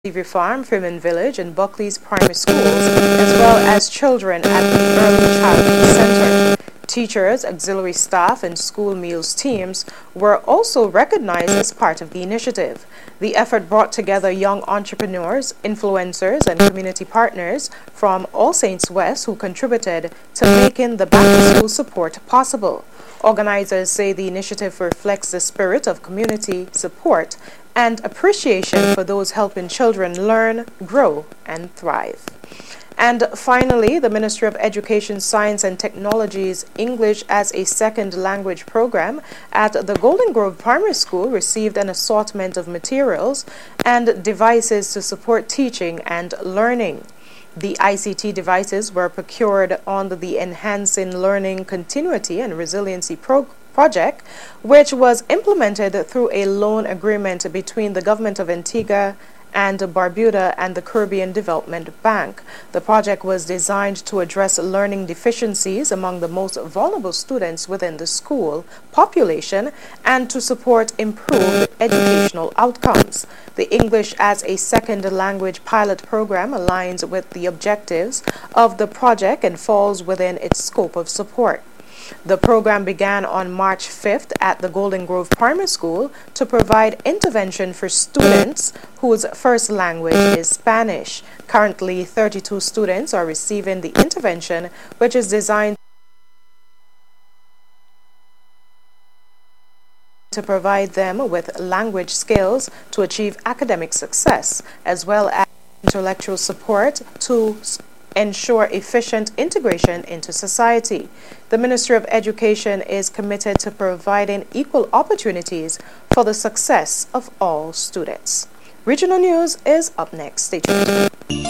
Levy Farm, Freeman Village, and Buckley's primary schools, as well as children at the Early Childhood Center. Teachers, auxiliary staff, and school meals teams were also recognized as part of the initiative. The effort brought together young entrepreneurs, influencers, and community partners from All Saints West who contributed to making the back-to-school support possible. Organizers say the initiative reflects the spirit of community support and appreciation for those helping children learn, grow, and thrive. And finally, the Ministry of Education, Science and Technology's English as a Second Language program at the Golden Grove Primary School received an assortment of materials and devices to support teaching and learning. The ICT devices were procured under the Enhancing Learning Continuity and Resiliency project, which was implemented through a loan agreement between the government of Antigua and Barbuda and the Caribbean Development Bank. The project was designed to address learning deficiencies among the most vulnerable students within the school population and to support improved educational outcomes. The English as a Second Language pilot program aligns with the objectives of the project and falls within its scope of support. The program began on March 5th at the Golden Grove Primary School to provide intervention for students whose first language is Spanish. Currently, 32 students are receiving the intervention, which is designed to provide them with language skills to achieve academic success, as well as intellectual support to ensure efficient integration into society. The Ministry of Education is committed to providing equal opportunities for the success of all students. Regional News is up next. Stay tuned.